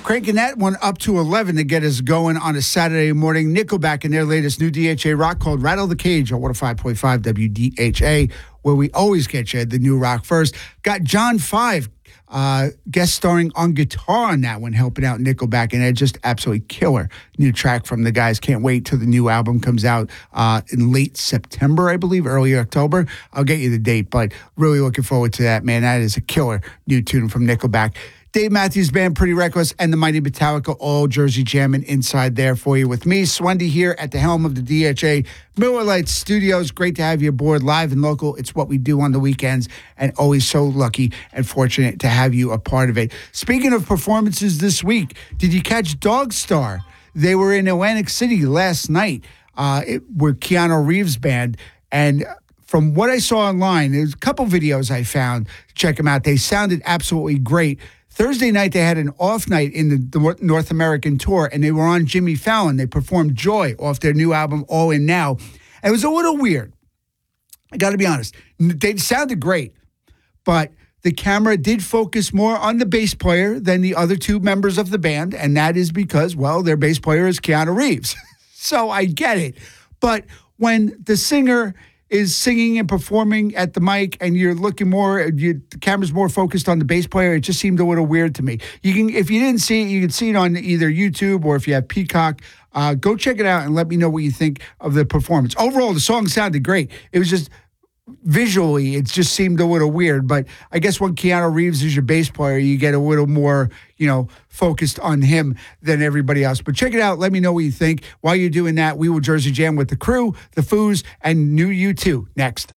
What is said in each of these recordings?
Cranking that one up to 11 to get us going on a Saturday morning. Nickelback in their latest new DHA rock called Rattle the Cage on 105.5 WDHA, where we always get you the new rock first. Got John 5 guest starring on guitar on that one, helping out Nickelback, and just absolutely killer new track from the guys. Can't wait till the new album comes out in late September, I believe, early October. I'll get you the date, but really looking forward to that, man. That is a killer new tune from Nickelback. Dave Matthews Band, Pretty Reckless, and the Mighty Metallica, all Jersey jamming inside there for you with me, Swendy, here at the helm of the DHA Miller Lite Studios. Great to have you aboard live and local. It's what we do on the weekends, and always so lucky and fortunate to have you a part of it. Speaking of performances this week, did you catch Dog Star? They were in Atlantic City last night with Keanu Reeves Band, and from what I saw online, there's a couple videos I found. Check them out. They sounded absolutely great. Thursday night, they had an off night in the North American tour, and they were on Jimmy Fallon. They performed Joy off their new album, All In Now. It was a little weird. I got to be honest. They sounded great, but the camera did focus more on the bass player than the other two members of the band, and that is because, well, their bass player is Keanu Reeves. So I get it. But when the singer is singing and performing at the mic and you're looking more, the camera's more focused on the bass player, it just seemed a little weird to me. You can, if you didn't see it, you can see it on either YouTube or if you have Peacock, go check it out and let me know what you think of the performance. Overall, the song sounded great. It was just visually, it just seemed a little weird, but I guess when Keanu Reeves is your bass player, you get a little more, focused on him than everybody else. But check it out. Let me know what you think. While you're doing that, we will Jersey Jam with the Crew, the Foos, and New U2 next.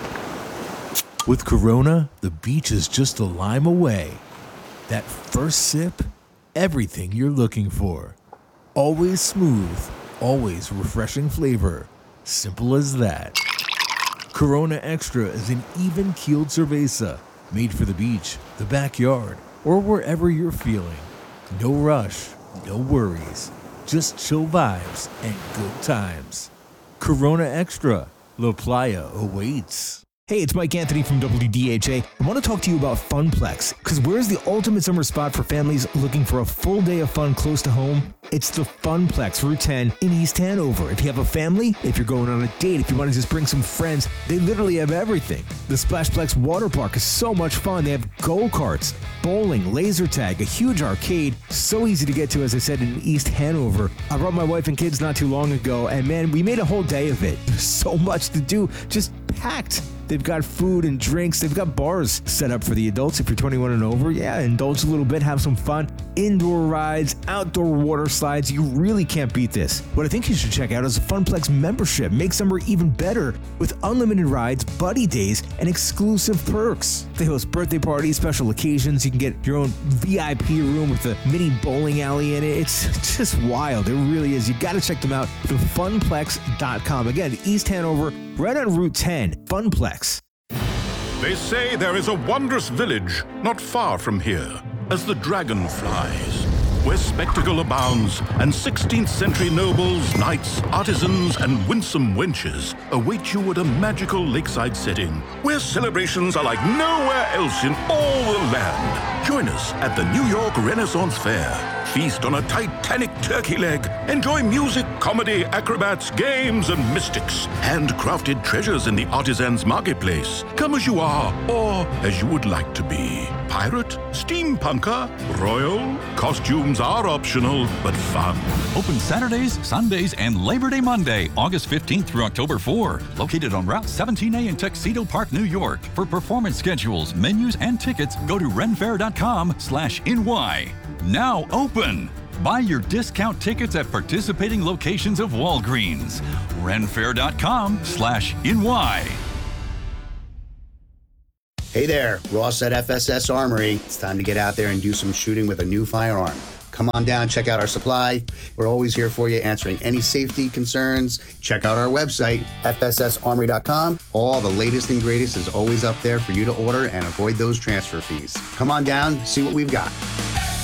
With Corona, the beach is just a lime away. That first sip, everything you're looking for. Always smooth, always refreshing flavor. Simple as that. Corona Extra is an even-keeled cerveza made for the beach, the backyard, or wherever you're feeling. No rush, no worries, just chill vibes and good times. Corona Extra, La Playa awaits. Hey, it's Mike Anthony from WDHA. I want to talk to you about Funplex, because where's the ultimate summer spot for families looking for a full day of fun close to home? It's the Funplex, Route 10 in East Hanover. If you have a family, if you're going on a date, if you want to just bring some friends, they literally have everything. The Splashplex water park is so much fun. They have go-karts, bowling, laser tag, a huge arcade, so easy to get to, as I said, in East Hanover. I brought my wife and kids not too long ago, and man, we made a whole day of it. There's so much to do, just packed. They've got food and drinks. They've got bars set up for the adults if you're 21 and over. Yeah, indulge a little bit, have some fun. Indoor rides, outdoor water slides. You really can't beat this. What I think you should check out is a Funplex membership. Make summer even better with unlimited rides, buddy days, and exclusive perks. They host birthday parties, special occasions. You can get your own VIP room with a mini bowling alley in it. It's just wild. It really is. You got to check them out. Funplex.com. Again, East Hanover, right on Route 10. Funplex. They say there is a wondrous village not far from here, as the dragon flies, where spectacle abounds, and 16th century nobles, knights, artisans, and winsome wenches await you at a magical lakeside setting, where celebrations are like nowhere else in all the land. Join us at the New York Renaissance Fair. Feast on a titanic turkey leg. Enjoy music, comedy, acrobats, games, and mystics. Handcrafted treasures in the artisans' marketplace. Come as you are, or as you would like to be. Pirate, steampunker, royal. Costumes are optional, but fun. Open Saturdays, Sundays, and Labor Day Monday, August 15th through October 4. Located on Route 17A in Tuxedo Park, New York. For performance schedules, menus, and tickets, go to renfair.com/NY. Now open. Buy your discount tickets at participating locations of Walgreens. renfair.com/NY. Hey there, Ross at FSS Armory. It's time to get out there and do some shooting with a new firearm. Come on down, check out our supply. We're always here for you, answering any safety concerns. Check out our website, fssarmory.com. All the latest and greatest is always up there for you to order and avoid those transfer fees. Come on down, see what we've got.